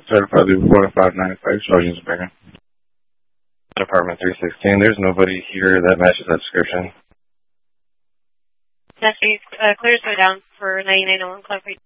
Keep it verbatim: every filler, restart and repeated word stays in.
Certified Level four five nine five, Sergeant Speaker. Department three sixteen, there's nobody here that matches that description. That's uh, clear to go down for ninety-nine oh one Club.